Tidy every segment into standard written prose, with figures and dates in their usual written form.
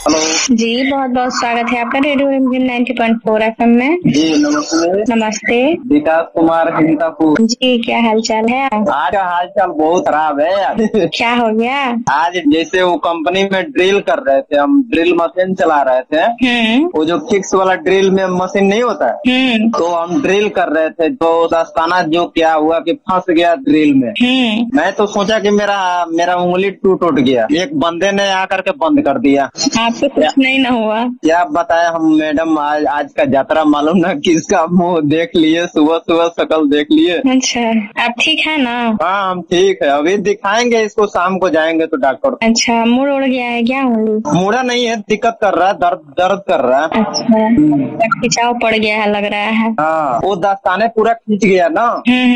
Hello जी, बहुत बहुत स्वागत है आपका रेडियो रिमझिम 90.4 एफएम में। जी, नमस्ते। नमस्ते। विकास कुमार हिंदापुर। जी, क्या हाल चाल है? आज का हाल चाल बहुत खराब है यार। क्या हो गया? आज जैसे वो कंपनी में ड्रिल कर रहे थे, हम ड्रिल मशीन चला रहे थे। वो जो फिक्स वाला ड्रिल में मशीन नहीं होता है, तो हम ड्रिल कर रहे थे, तो दस्ताना जो क्या हुआ कि फंस गया ड्रिल में। मैं तो सोचा कि मेरा उंगली टूट गया। एक बंदे ने आकर के बंद कर दिया। आपको कुछ नहीं ना हुआ? क्या बताया हम मैडम, आज का यात्रा मालूम ना किसका मुंह देख लिए, सुबह सुबह शकल देख लिए। अच्छा, आप ठीक है ना? हाँ, हम ठीक है। अभी दिखाएंगे इसको, शाम को जाएंगे तो डॉक्टर। अच्छा, मुड़ उड़ गया है क्या उंगली? मुड़ा नहीं है, दिक्कत कर रहा है, दर्द कर रहा है। अच्छा, खिंचाव पड़ गया है लग रहा है। हाँ, वो दस्ताने पूरा खींच गया ना।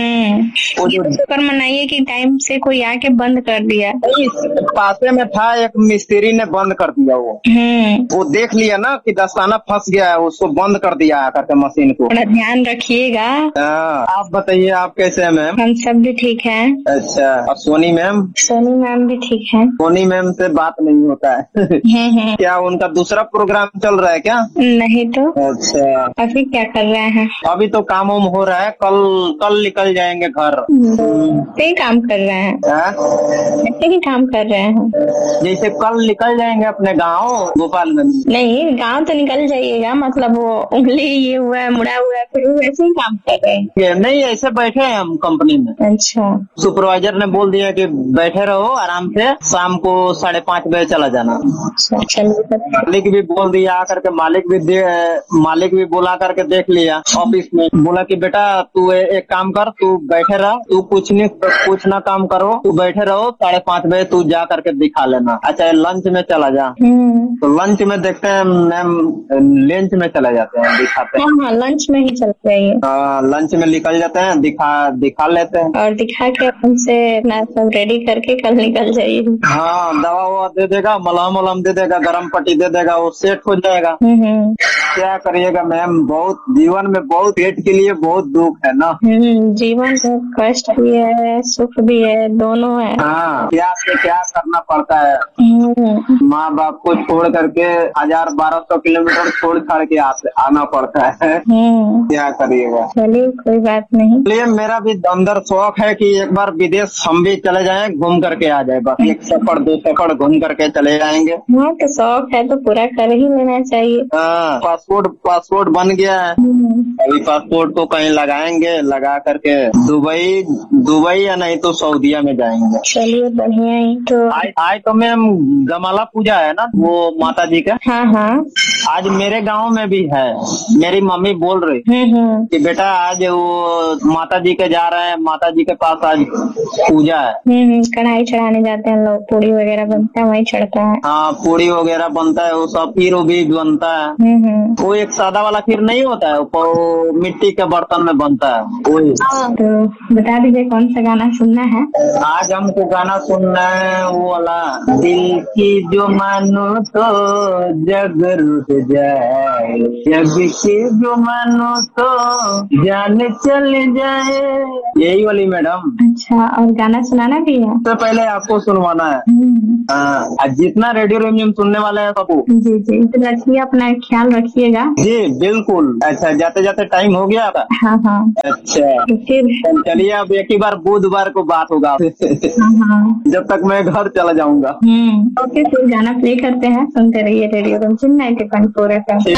वो जो शुक्र मनाइए कि टाइम से कोई आके बंद कर दिया। पासे में था, एक मिस्त्री ने बंद कर दिया। वो देख लिया ना कि दस्ताना फंस गया है, उसको बंद कर दिया आकर के मशीन को। थोड़ा ध्यान रखिएगा। आप बताइए, आप कैसे हैं मैम? हम सब भी ठीक हैं। अच्छा, और सोनी मैम? सोनी मैम भी ठीक है। सोनी मैम से बात नहीं होता है। क्या उनका दूसरा प्रोग्राम चल रहा है क्या? नहीं तो। अच्छा, अभी क्या कर रहे हैं? अभी तो काम वाम हो रहा है, कल निकल जाएंगे घर। सही काम कर रहे हैं। ऐसे ही काम कर रहे हैं। जैसे कल निकल जाएंगे अपने गांव गोपालगंज। नहीं, गांव तो निकल जाइएगा, मतलब वो उंगली ये हुआ है, मुड़ा हुआ है, फिर वो ऐसे ही काम कर रहे हैं। नहीं, ऐसे बैठे हैं हम कंपनी में। अच्छा, सुपरवाइजर ने बोल दिया कि बैठे रहो आराम से, शाम को 5:30 बजे चला जाना। अच्छा, चलिए। मालिक भी बोल दिया आकर के, मालिक भी बोला करके देख लिया ऑफिस में। बोला कि बेटा तू एक काम कर, तू बैठे रह, तू कुछ ना काम करो, तू बैठे रहो, 5:30 बजे तू जा करके दिखा लेना। अच्छा, लंच में चला जा। तो लंच में देखते हैं मैम, लंच में चले जाते हैं, दिखाते हैं। हाँ, लंच में ही चलते हैं। लंच में निकल जाते हैं, दिखा लेते हैं और दिखा के उनसे ना सब रेडी करके कल निकल जाइए। हाँ, दवा ववा दे देगा, मलहम दे देगा, गरम पट्टी दे देगा, वो सेट हो जाएगा। क्या करिएगा मैम, बहुत जीवन में बहुत पेट के लिए बहुत दुख है ना। जीवन में कष्ट भी है, सुख भी है, दोनों है। हाँ, क्या करना पड़ता है। माँ बाप को छोड़ करके 1000-1200 किलोमीटर छोड़ छाड़ के आना पड़ता है। क्या करिएगा। चलिए, कोई बात नहीं। इसलिए मेरा भी अंदर शौक है कि एक बार विदेश हम भी चले जाएं, घूम करके आ जाए। बस 1 सफर 2 सफर घूम करके चले जाएंगे। हाँ, तो शौक है तो पूरा कर ही लेना चाहिए। हाँ, पासपोर्ट बन गया है। अभी पासपोर्ट को कहीं लगाएंगे, लगा करके दुबई या नहीं तो सऊदीया में जाएंगे। चलिए, बढ़िया ही। तो आज तो मैम गमाला पूजा है ना, वो माता जी का। हाँ, आज मेरे गांव में भी है। मेरी मम्मी बोल रही कि बेटा आज वो माता जी के जा रहे हैं, माता जी के पास आज पूजा है। कढ़ाई चढ़ाने जाते हैं लोग, पूरी वगैरह बनता है, वही चढ़ता है। हाँ, पूरी वगैरह बनता है, वो सब खीर भी बनता है। वो एक सादा वाला खीर नहीं होता है, वो मिट्टी के बर्तन में बनता है, वही। तो बता दीजिए कौन सा गाना सुनना है? आज हमको गाना सुनना है वो वाला, दिल की जो मानो तो जग रुक जाए, जग की जो मानो तो जान चल जाए, यही वाली मैडम। अच्छा, और गाना सुनाना भी है? सबसे पहले आपको सुनवाना है। हाँ, जितना रेडियो रिमझिम सुनने वाले हैं सबको। जी, तो रखिए, अपना ख्याल रखिएगा। जी बिल्कुल। अच्छा, जाते जाते टाइम हो गया था। हाँ। अच्छा, तो फिर चलिए, अब एक ही बार बुधवार को बात होगा। हाँ। जब तक मैं घर चला जाऊंगा। ओके, फिर गाना प्ले करते हैं, सुनते रहिए रेडियो रिमझिम 90.4 एफएम।